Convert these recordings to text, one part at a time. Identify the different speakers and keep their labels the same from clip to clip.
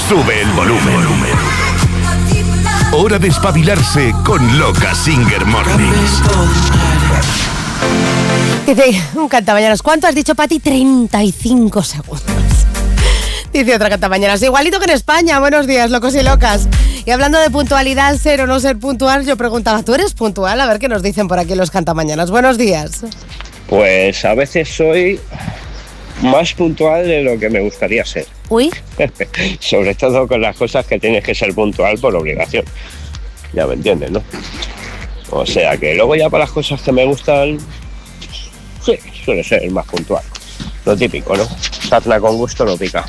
Speaker 1: sube el volumen. Hora de espabilarse con Loca Singer Mornings.
Speaker 2: Dice un cantamañanas, ¿cuánto has dicho, Pati? 35 segundos. Dice otra cantamañanas, igualito que en España. Buenos días, locos y locas. Y hablando de puntualidad, ser o no ser puntual, yo preguntaba, ¿tú eres puntual? A ver qué nos dicen por aquí los cantamañanas. Buenos días.
Speaker 3: Pues a veces soy más puntual de lo que me gustaría ser.
Speaker 2: Uy.
Speaker 3: Sobre todo con las cosas que tienes que ser puntual por obligación. Ya me entiendes, ¿no? O sea que luego ya para las cosas que me gustan, sí, suele ser más puntual. Lo típico, ¿no? Sarna con gusto no pica.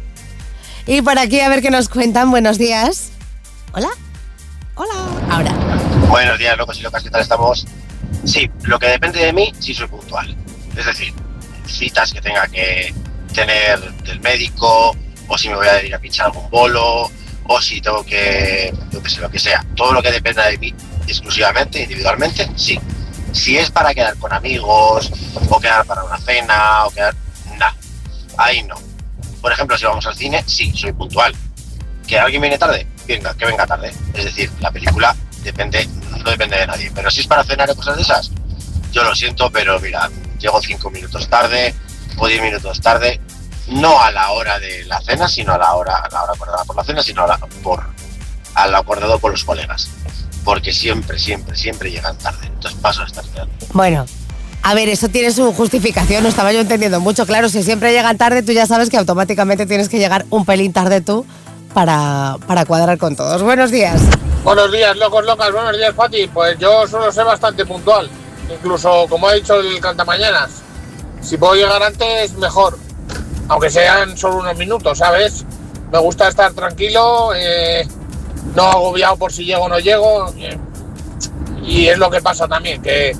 Speaker 2: Y por aquí a ver qué nos cuentan. Buenos días. Hola. Hola. Ahora.
Speaker 4: Buenos días, locos y locas, ¿qué tal estamos? Sí, lo que depende de mí, sí soy puntual. Es decir, citas que tenga que tener del médico, o si me voy a ir a pinchar algún bolo, o si tengo que, yo qué sé, lo que sea. Todo lo que dependa de mí, exclusivamente, individualmente, sí. Si es para quedar con amigos, o quedar para una cena, o quedar... Nah, ahí no. Por ejemplo, si vamos al cine, sí, soy puntual. ¿Que alguien viene tarde? Venga, que venga tarde. Es decir, la película no depende de nadie. Pero si es para cenar y cosas de esas, yo lo siento, pero mira, llego 5 minutos tarde o 10 minutos tarde, no a la hora de la cena, sino a la hora acordada por la cena, sino a lo acordado por los colegas. Porque siempre llegan tarde. Entonces paso a estar cenando.
Speaker 2: Bueno, a ver, eso tiene su justificación, no estaba yo entendiendo mucho. Claro, si siempre llegan tarde, tú ya sabes que automáticamente tienes que llegar un pelín tarde tú para cuadrar con todos. Buenos días.
Speaker 5: Buenos días, locos, locas. Buenos días, Pati. Pues yo suelo ser bastante puntual. Incluso, como ha dicho el cantamañanas, si puedo llegar antes, mejor. Aunque sean solo unos minutos, ¿sabes? Me gusta estar tranquilo, no agobiado por si llego o no llego. Y es lo que pasa también, que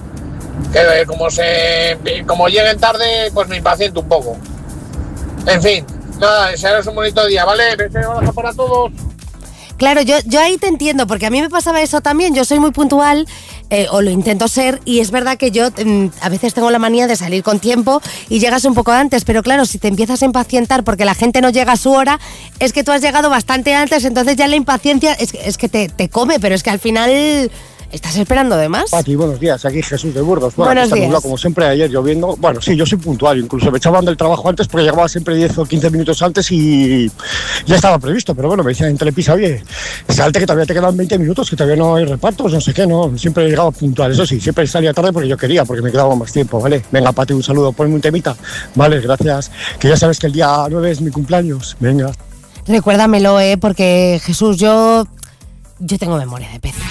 Speaker 5: como lleguen tarde, pues me impaciento un poco. En fin, nada, desearos un bonito día, ¿vale? Un abrazo para todos.
Speaker 2: Claro, yo ahí te entiendo, porque a mí me pasaba eso también. Yo soy muy puntual, o lo intento ser, y es verdad que yo a veces tengo la manía de salir con tiempo y llegas un poco antes, pero claro, si te empiezas a impacientar porque la gente no llega a su hora, es que tú has llegado bastante antes, entonces ya la impaciencia es que te come, pero es que al final... ¿Estás esperando de más?
Speaker 6: Pati, buenos días. Aquí Jesús de Burgos.
Speaker 2: Buenos
Speaker 6: aquí está
Speaker 2: días.
Speaker 6: nublado, como siempre, ayer lloviendo. Bueno, sí, yo soy puntual. Incluso me echaban del trabajo antes porque llegaba siempre 10 o 15 minutos antes y ya estaba previsto. Pero bueno, me decían en Telepisa, oye, salte que todavía te quedan 20 minutos, que todavía no hay repartos, no sé qué, ¿no? Siempre llegaba puntual. Eso sí, siempre salía tarde porque yo quería, porque me quedaba más tiempo, ¿vale? Venga, Pati, un saludo. Ponme un temita. Vale, gracias. Que ya sabes que el día 9 es mi cumpleaños. Venga.
Speaker 2: Recuérdamelo, porque Jesús, yo tengo memoria de pez.